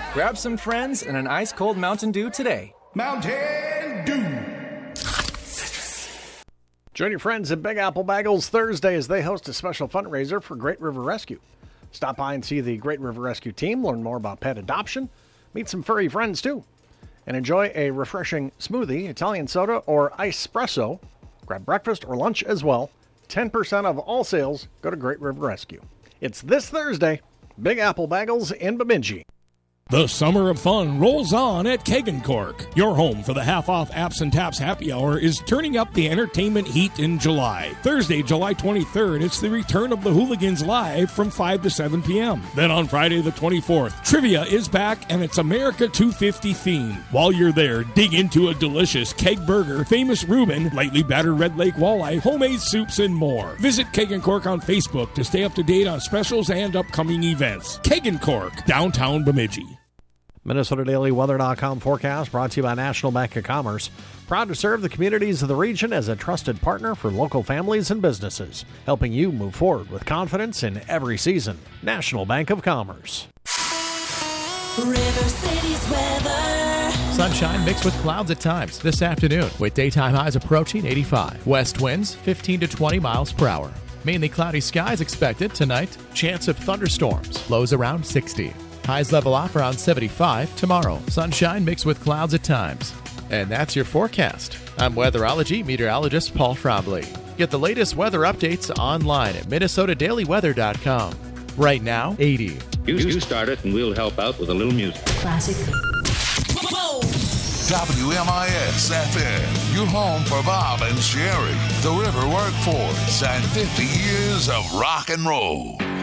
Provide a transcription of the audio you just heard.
Grab some friends and an ice-cold Mountain Dew today. Mountain Dew. Join your friends at Big Apple Bagels Thursday as they host a special fundraiser for Great River Rescue. Stop by and see the Great River Rescue team, learn more about pet adoption, meet some furry friends too, and enjoy a refreshing smoothie, Italian soda, or espresso. Grab breakfast or lunch as well. 10% of all sales go to Great River Rescue. It's this Thursday, Big Apple Bagels in Bemidji. The summer of fun rolls on at Keg & Cork. Your home for the half-off Apps and Taps happy hour is turning up the entertainment heat in July. Thursday, July 23rd, it's the return of the Hooligans Live from 5 to 7 p.m. Then on Friday the 24th, Trivia is back and it's America 250 themed. While you're there, dig into a delicious keg burger, famous Reuben, lightly battered Red Lake walleye, homemade soups, and more. Visit Keg & Cork on Facebook to stay up to date on specials and upcoming events. Keg & Cork, downtown Bemidji. MinnesotaDailyWeather.com forecast brought to you by National Bank of Commerce. Proud to serve the communities of the region as a trusted partner for local families and businesses, helping you move forward with confidence in every season. National Bank of Commerce. River City's weather. Sunshine mixed with clouds at times this afternoon, with daytime highs approaching 85. West winds 15 to 20 miles per hour. Mainly cloudy skies expected tonight. Chance of thunderstorms. Lows around 60. Highs level off around 75 tomorrow. Sunshine mixed with clouds at times. And that's your forecast. I'm weatherology meteorologist Paul Trombley. Get the latest weather updates online at MinnesotaDailyWeather.com. Right now, 80. You start it and we'll help out with a little music. Classic. WMIS FM, your home for Bob and Sherry, the River Workforce, and 50 years of rock and roll.